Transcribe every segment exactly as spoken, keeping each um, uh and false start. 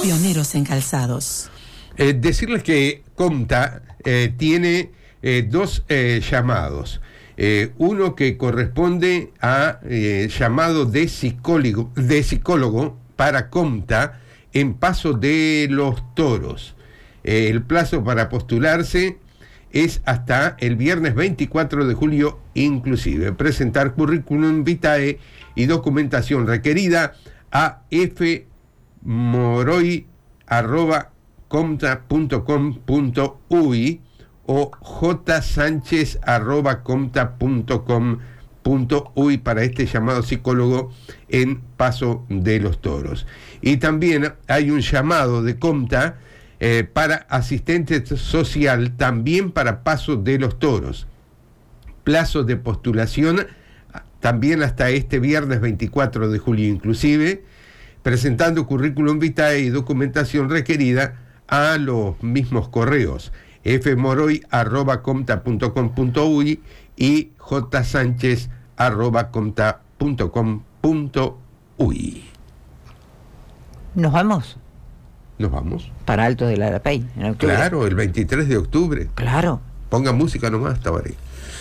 Pioneros en calzados. Eh, decirles que Comta eh, tiene eh, dos eh, llamados. Eh, uno que corresponde a eh, llamado de psicólogo, de psicólogo para Comta en Paso de los Toros. Eh, el plazo para postularse es hasta el viernes veinticuatro de julio inclusive. Presentar currículum vitae y documentación requerida a fmoroy arroba comta punto com punto uy o jsanchez arroba comta punto com punto uy para este llamado psicólogo en Paso de los Toros. Y también hay un llamado de Comta eh, para asistente social, también para Paso de los Toros. Plazo de postulación también hasta este viernes veinticuatro de julio inclusive, presentando currículum vitae y documentación requerida a los mismos correos fmoroy arroba comta punto com punto uy y jsanchez arroba comta punto com punto uy. ¿Nos vamos? Nos vamos. Para Alto del Arapey, en octubre. Claro, el veintitrés de octubre. Claro. Ponga música nomás, Tabaré.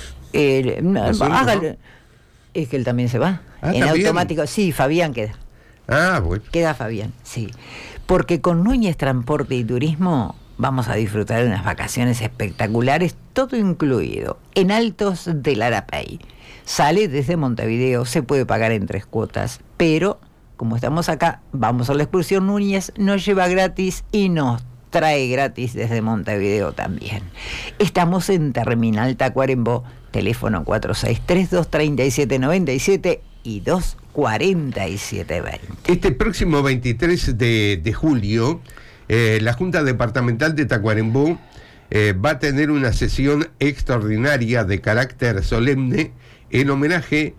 Eh, no, hágalo. ¿No? Es que él también se va. Ah, en ¿también? Automático. Sí, Fabián queda. Ah, bueno. Queda Fabián, sí. Porque con Núñez Transporte y Turismo vamos a disfrutar de unas vacaciones espectaculares, todo incluido, en Altos del Arapey. Sale desde Montevideo, se puede pagar en tres cuotas, pero como estamos acá, vamos a la excursión Núñez, nos lleva gratis y nos trae gratis desde Montevideo también. Estamos en Terminal Tacuarembó, teléfono cuatro seis tres, dos tres siete nueve siete y dos cuatro siete dos cero. Este próximo veintitrés de, de julio, eh, la Junta Departamental de Tacuarembó eh, va a tener una sesión extraordinaria de carácter solemne en homenaje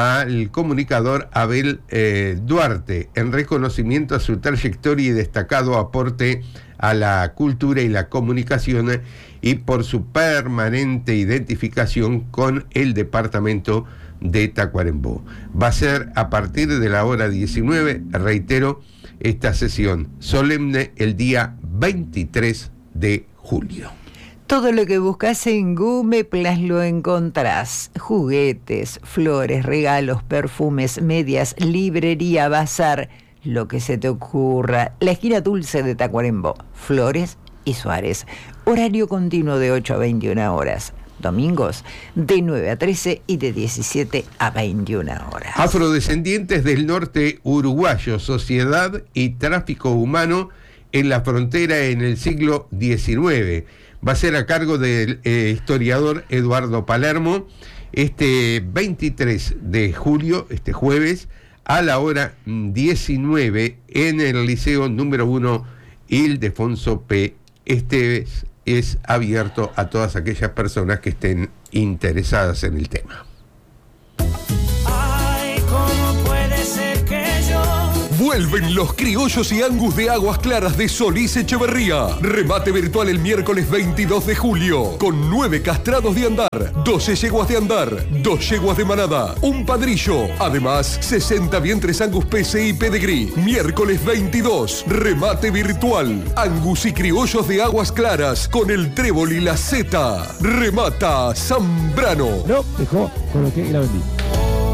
al comunicador Abel eh, Duarte, en reconocimiento a su trayectoria y destacado aporte a la cultura y la comunicación y por su permanente identificación con el departamento de Tacuarembó. Va a ser a partir de la hora diecinueve, reitero, esta sesión solemne el día veintitrés de julio. Todo lo que buscas en Gumeplas lo encontrás. Juguetes, flores, regalos, perfumes, medias, librería, bazar, lo que se te ocurra. La esquina dulce de Tacuarembó, Flores y Suárez. Horario continuo de ocho a veintiuna horas. Domingos de nueve a trece y de diecisiete a veintiuna horas. Afrodescendientes del norte uruguayo, sociedad y tráfico humano en la frontera en el siglo diecinueve. Va a ser a cargo del eh, historiador Eduardo Palermo este veintitrés de julio, este jueves, a la hora diecinueve en el Liceo número uno Ildefonso P. Este es, es abierto a todas aquellas personas que estén interesadas en el tema. Vuelven los criollos y angus de Aguas Claras de Solís Echeverría. Remate virtual el miércoles veintidós de julio. Con nueve castrados de andar, doce yeguas de andar, dos yeguas de manada, un padrillo. Además, sesenta vientres Angus P C y Pedigree. Miércoles veintidós. Remate virtual. Angus y criollos de Aguas Claras con el trébol y la seta. Remata Zambrano. No, dejó, coloqué y la vendí.